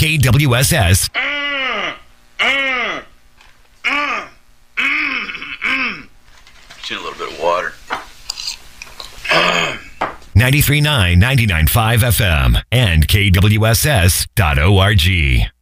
KWSS. Just a little bit of water. 93.9, 99.5 FM and KWSS.org.